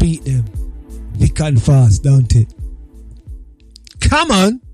beat them thick and fast, don't it? Come on.